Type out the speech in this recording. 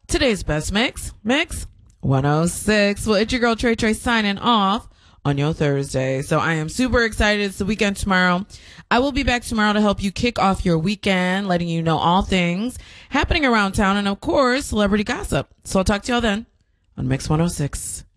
Today's best mix 106. Well, it's your girl Trey signing off on your Thursday. So I am super excited. It's the weekend tomorrow. I will be back tomorrow to help you kick off your weekend, letting you know all things happening around town and, of course, celebrity gossip. So I'll talk to y'all then on Mix 106.